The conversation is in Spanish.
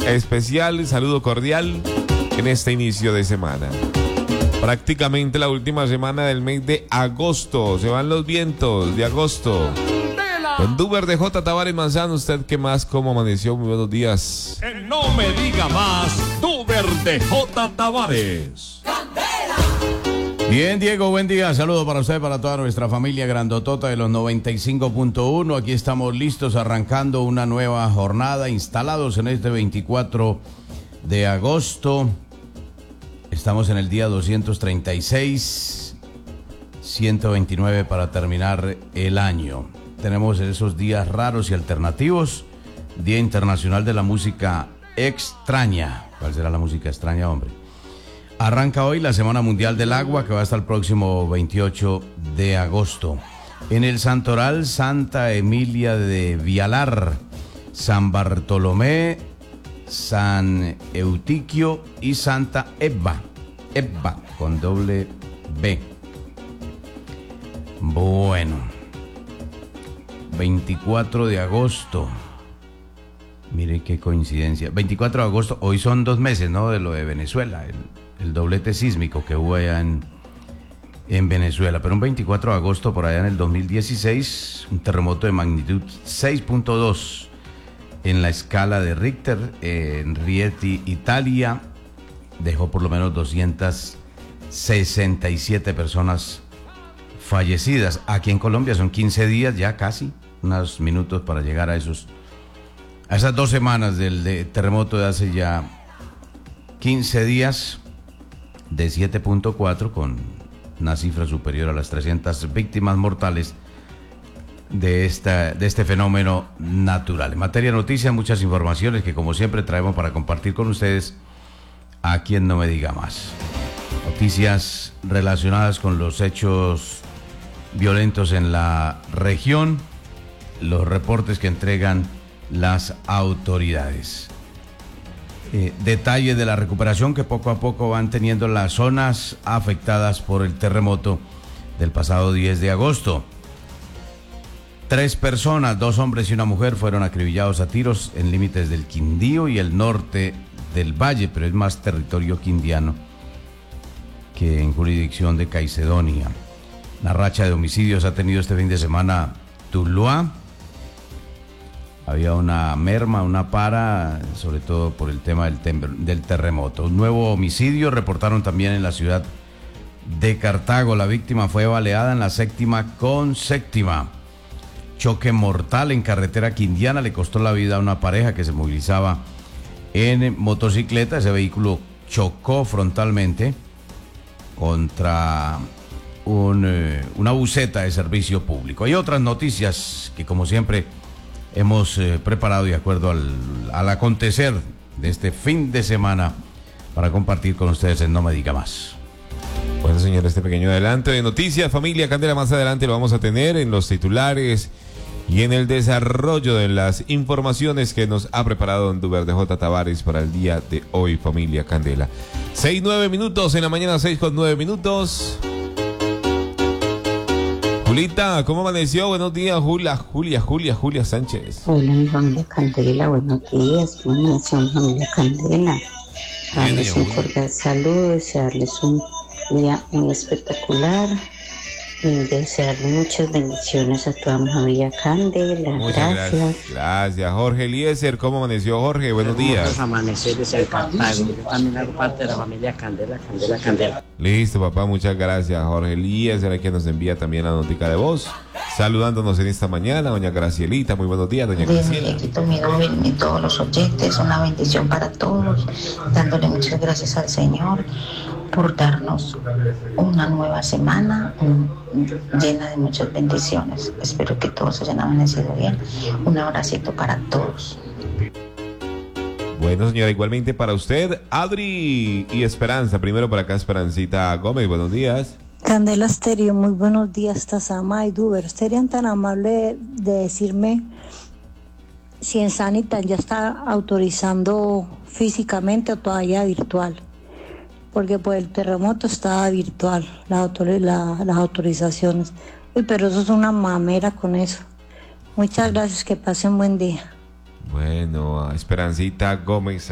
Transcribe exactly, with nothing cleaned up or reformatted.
especial, saludo cordial en este inicio de semana. Prácticamente la última semana del mes de agosto. Se van los vientos de agosto. Con Duber de J. Tavares Manzano, ¿usted qué más? ¿Cómo amaneció? Muy buenos días. Que no me diga más, Duber de J. Tavares. Bien, Diego, buen día. Saludos para usted, para toda nuestra familia grandotota de los noventa y cinco punto uno. Aquí estamos listos, arrancando una nueva jornada, instalados en este veinticuatro de agosto. Estamos en el día doscientos treinta y seis, ciento veintinueve para terminar el año. Tenemos esos días raros y alternativos. Día Internacional de la Música Extraña. ¿Cuál será la música extraña, hombre? Arranca hoy la Semana Mundial del Agua, que va hasta el próximo veintiocho de agosto. En el Santoral, Santa Emilia de Vialar, San Bartolomé, San Eutiquio y Santa Ebba. Ebba, con doble B. Bueno. veinticuatro de agosto. Mire qué coincidencia. veinticuatro de agosto, hoy son dos meses, ¿no? De lo de Venezuela, el, el doblete sísmico que hubo allá en, en Venezuela. Pero un veinticuatro de agosto, por allá en el dos mil dieciséis, un terremoto de magnitud seis punto dos en la escala de Richter, eh, en Rieti, Italia, dejó por lo menos doscientas sesenta y siete personas fallecidas. Aquí en Colombia son quince días ya casi, unos minutos para llegar a esos a esas dos semanas del de terremoto de hace ya quince días, de siete punto cuatro, con una cifra superior a las trescientas víctimas mortales de esta de este fenómeno natural. En materia de noticias, muchas informaciones que como siempre traemos para compartir con ustedes a quien no me diga más. Noticias relacionadas con los hechos violentos en la región, los reportes que entregan las autoridades. Eh, detalle de la recuperación que poco a poco van teniendo las zonas afectadas por el terremoto del pasado diez de agosto. Tres personas, dos hombres y una mujer, fueron acribillados a tiros en límites del Quindío y el norte del Valle, pero es más territorio quindiano que en jurisdicción de Caicedonia. La racha de homicidios ha tenido este fin de semana Tuluá. Había una merma, una para, sobre todo por el tema del, tem- del terremoto. Un nuevo homicidio reportaron también en la ciudad de Cartago. La víctima fue baleada en la séptima con séptima. Choque mortal en carretera quindiana le costó la vida a una pareja que se movilizaba en motocicleta. Ese vehículo chocó frontalmente contra un, eh, una buseta de servicio público. Hay otras noticias que, como siempre, hemos eh, preparado de acuerdo al, al acontecer de este fin de semana para compartir con ustedes en No Me Diga Más. Bueno, señor, este pequeño adelanto de noticias, familia Candela, más adelante lo vamos a tener en los titulares y en el desarrollo de las informaciones que nos ha preparado don Duber de J. Tavares para el día de hoy, familia Candela. Seis, nueve minutos en la mañana, seis con nueve minutos. Julita, ¿cómo amaneció? Buenos días, Julia, Julia, Julia, Julia Sánchez. Hola, mi familia Candela, buenos días. ¿Cómo amaneció mi familia Candela? Darles un cordial saludo, desearles un día muy espectacular y desearles muchas bendiciones a toda mi familia Candela. Muchas gracias. gracias. Gracias, Jorge Eliezer. ¿Cómo amaneció, Jorge? Buenos días. Amaneceres en Cartago. Yo también hago parte de la familia Candela, Candela, Candela. Listo, papá, muchas gracias, Jorge Eliezer, que nos envía también la notica de voz, saludándonos en esta mañana, doña Gracielita. Muy buenos días, doña Graciela. Dieguito, mi Duber, y todos los oyentes, una bendición para todos, dándole muchas gracias al Señor por darnos una nueva semana un, llena de muchas bendiciones. Espero que todos hayan amanecido bien. Un abracito para todos. Bueno, señora, igualmente para usted, Adri y Esperanza. Primero para acá, Esperancita Gómez, buenos días. Candela Stereo, muy buenos días, Tazama y Duber. ¿Serían tan amables de decirme si en Sanitan ya está autorizando físicamente o todavía virtual? Porque por el terremoto estaba virtual la autor- la, las autorizaciones. Uy, pero eso es una mamera con eso. Muchas gracias, que pasen buen día. Bueno, Esperancita Gómez